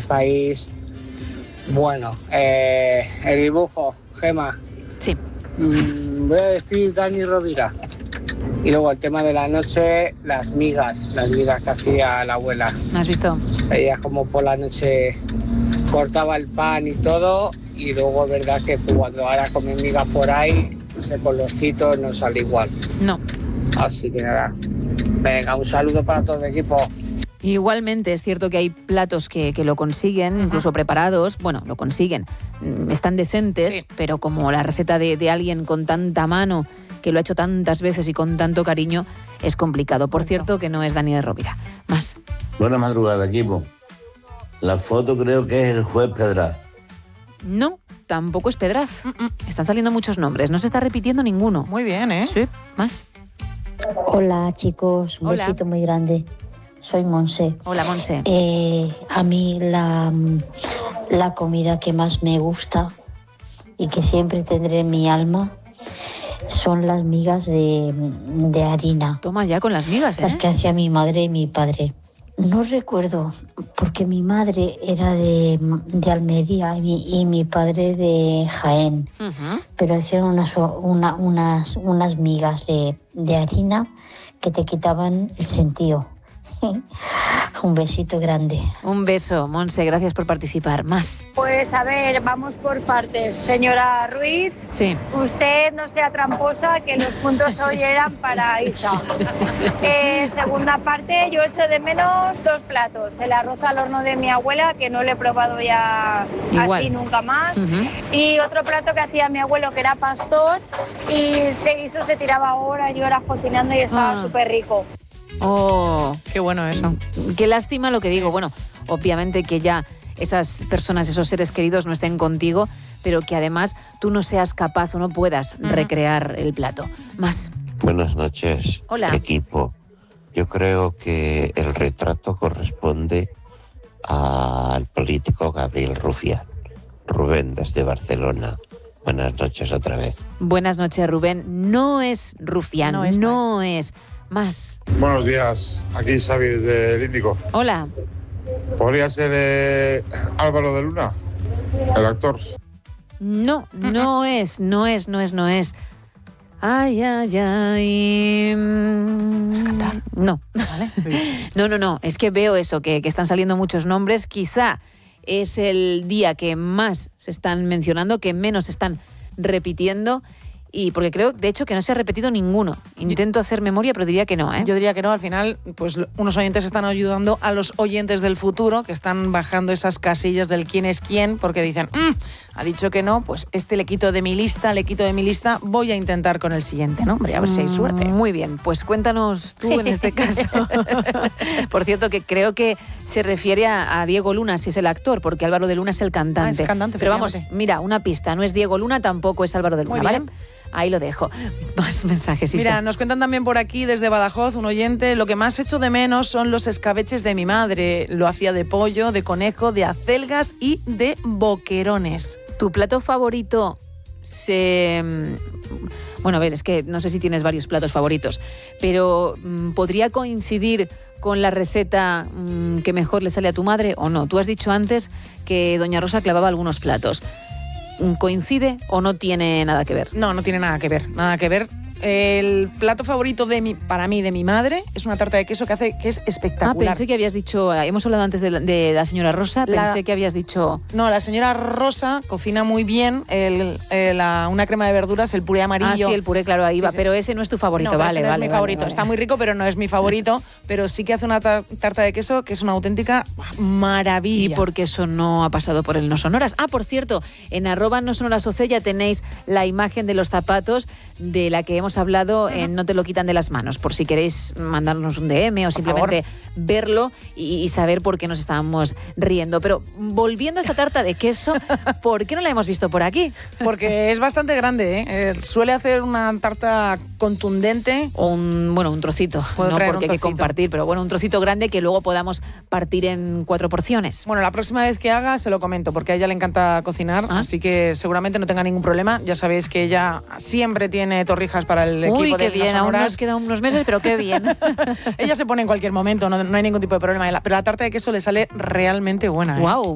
estáis... Bueno, el dibujo, Gema. Sí. Voy a decir Dani Rovira. Y luego el tema de la noche, las migas que hacía la abuela. ¿Has visto? Ella como por la noche cortaba el pan y todo, y luego es verdad que cuando ahora come migas por ahí, ese colorcito no sale igual. No. Así que nada, venga, un saludo para todo el equipo. Igualmente es cierto que hay platos que lo consiguen, incluso preparados, bueno, lo consiguen, están decentes, sí. Pero como la receta de alguien con tanta mano, que lo ha hecho tantas veces y con tanto cariño, es complicado. Por cierto, que no es Daniel Rovira. Más. Buena madrugada, equipo. La foto creo que es el juez Pedraz. No, tampoco es Pedraz. Están saliendo muchos nombres, no se está repitiendo ninguno. Muy bien, ¿eh? Sí, más. Hola, chicos, un besito muy grande. Soy Monse. Hola, Monse. A mí la comida que más me gusta y que siempre tendré en mi alma son las migas de harina. Toma ya con las migas, ¿eh? Las que hacía mi madre y mi padre. No recuerdo, porque mi madre era de Almería y mi padre de Jaén. Pero hacían unas migas de harina que te quitaban el sentido. Un besito grande. Un beso, Monse, gracias por participar. Más. Pues a ver, vamos por partes. Señora Ruiz, sí. Usted no sea tramposa, que los puntos hoy eran para Isa. Segunda parte, yo echo de menos 2 platos. El arroz al horno de mi abuela, que no lo he probado ya igual. Así nunca más. Y otro plato que hacía mi abuelo, que era pastor, y eso se tiraba horas y horas cocinando y estaba súper rico. Oh, qué bueno eso. Qué lástima lo que digo. Bueno, obviamente que ya esas personas, esos seres queridos no estén contigo, pero que además tú no seas capaz o no puedas recrear el plato. Más. Buenas noches, hola. Equipo. Yo creo que el retrato corresponde al político Gabriel Rufián. Rubén, desde Barcelona. Buenas noches otra vez. Buenas noches, Rubén. No es Rufián, no es. Más. Buenos días, aquí Xavi desde el Índico. Hola. ¿Podría ser Álvaro de Luna, el actor? No, no es. Ay, ay, ay. No. ¿Vale? No. Es que veo eso, que están saliendo muchos nombres. Quizá es el día que más se están mencionando, que menos se están repitiendo. Y porque creo, de hecho, que no se ha repetido ninguno. Intento hacer memoria, pero diría que no, ¿eh? Yo diría que no. Al final, pues unos oyentes están ayudando a los oyentes del futuro, que están bajando esas casillas del quién es quién, porque dicen, ha dicho que no, pues le quito de mi lista, voy a intentar con el siguiente nombre, a ver si hay suerte. Muy bien, pues cuéntanos tú en este caso. Por cierto, que creo que se refiere a Diego Luna, si es el actor, porque Álvaro de Luna es el cantante. Es el cantante, pero vamos, mira, una pista, no es Diego Luna, tampoco es Álvaro de Luna, ¿vale? Ahí lo dejo. Más mensajes, Isa. Mira, nos cuentan también por aquí desde Badajoz, un oyente, lo que más echo de menos son los escabeches de mi madre. Lo hacía de pollo, de conejo, de acelgas y de boquerones. ¿Tu plato favorito Bueno, a ver, es que no sé si tienes varios platos favoritos, pero ¿podría coincidir con la receta que mejor le sale a tu madre o no? Tú has dicho antes que doña Rosa clavaba algunos platos. ¿Coincide o no tiene nada que ver? No tiene nada que ver. El plato favorito para mí de mi madre es una tarta de queso que es espectacular. Pensé que habías dicho, hemos hablado antes de la señora Rosa, pensé que habías dicho... No, la señora Rosa cocina muy bien una crema de verduras, el puré amarillo. Sí, el puré, claro, ahí va, pero ese no es tu favorito, vale. No es mi favorito, está muy rico, pero no es mi favorito, pero sí que hace una tarta de queso que es una auténtica maravilla. ¿Y por qué eso no ha pasado por el No Sonoras? Por cierto, en @NoSonorasOC ya tenéis la imagen de los zapatos de la que hemos hablado en No te lo quitan de las manos, por si queréis mandarnos un DM o simplemente verlo y saber por qué nos estábamos riendo. Pero volviendo a esa tarta de queso, ¿por qué no la hemos visto por aquí? Porque es bastante grande, ¿eh? Suele hacer una tarta contundente. O un trocito, no porque hay que compartir, pero un trocito grande que luego podamos partir en 4 porciones. Bueno, la próxima vez que haga se lo comento, porque a ella le encanta cocinar, así que seguramente no tenga ningún problema. Ya sabéis que ella siempre tiene torrijas para el equipo de No Sonoras. Uy, qué bien, aún nos quedan unos meses, pero qué bien. Ella se pone en cualquier momento, no hay ningún tipo de problema. Pero la tarta de queso le sale realmente buena, ¿eh? Wow.